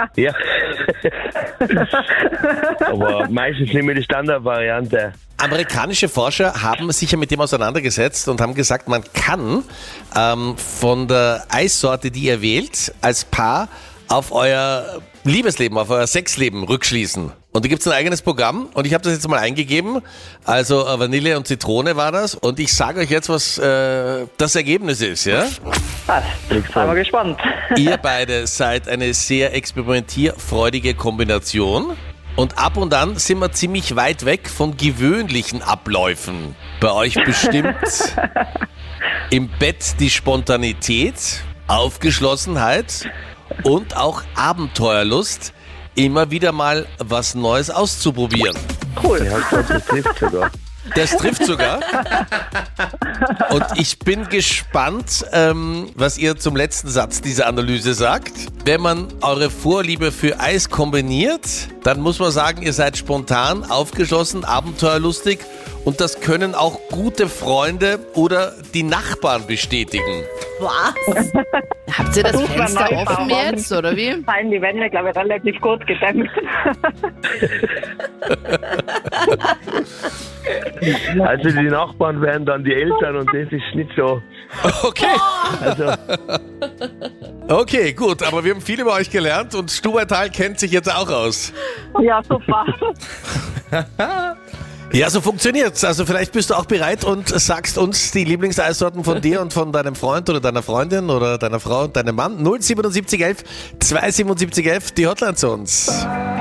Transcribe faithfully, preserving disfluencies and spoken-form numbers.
Ja. Aber meistens nehme ich die Standardvariante. Amerikanische Forscher haben sich ja mit dem auseinandergesetzt und haben gesagt, man kann ähm, von der Eissorte, die ihr wählt, als Paar auf euer Liebesleben, auf euer Sexleben rückschließen. Und da gibt es ein eigenes Programm und ich habe das jetzt mal eingegeben. Also äh, Vanille und Zitrone war das. Und ich sage euch jetzt, was äh, das Ergebnis ist, ja? Was? Sind wir gespannt. Ihr beide seid eine sehr experimentierfreudige Kombination. Und ab und an sind wir ziemlich weit weg von gewöhnlichen Abläufen. Bei euch bestimmt im Bett die Spontanität, Aufgeschlossenheit und auch Abenteuerlust, immer wieder mal was Neues auszuprobieren. Cool. Ja, das trifft sogar. Das trifft sogar. Und ich bin gespannt, ähm, was ihr zum letzten Satz dieser Analyse sagt. Wenn man eure Vorliebe für Eis kombiniert, dann muss man sagen, ihr seid spontan, aufgeschlossen, abenteuerlustig und das können auch gute Freunde oder die Nachbarn bestätigen. Was? Habt ihr das Super Fenster neu, offen Bauern. jetzt, oder wie? Nein, die Wände, glaube ich, relativ gut gedämmt. Also die Nachbarn wären dann die Eltern und das ist nicht so. Okay. Also Okay, gut, aber wir haben viel über euch gelernt und Stubaital kennt sich jetzt auch aus. Ja, super. Ja, so funktioniert's. Also vielleicht bist du auch bereit und sagst uns die Lieblingseissorten von dir und von deinem Freund oder deiner Freundin oder deiner Frau und deinem Mann. null sieben sieben eins eins zwei sieben sieben eins eins, die Hotline zu uns.